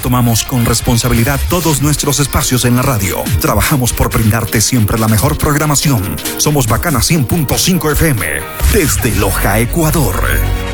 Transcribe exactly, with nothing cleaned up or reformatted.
tomamos con responsabilidad todos nuestros espacios en la radio. Trabajamos por brindarte siempre la mejor programación. Somos Bacana cien punto cinco F M, desde Loja, Ecuador.